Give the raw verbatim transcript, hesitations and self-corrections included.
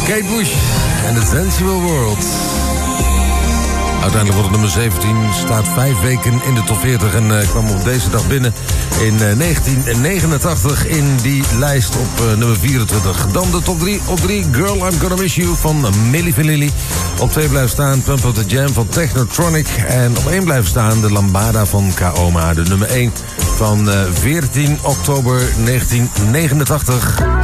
Kate Bush en The Sensual World. Uiteindelijk wordt het nummer zeventien, staat vijf weken in de top veertig... en uh, kwam op deze dag binnen in uh, negentien negenentachtig in die lijst op uh, nummer vierentwintig. Dan de top drie. Op drie, Girl I'm Gonna Miss You van Milli Vanilli. Op twee blijft staan Pump Up The Jam van Technotronic. En op één blijft staan de Lambada van Kaoma. De nummer één van uh, veertien oktober negentien negenentachtig.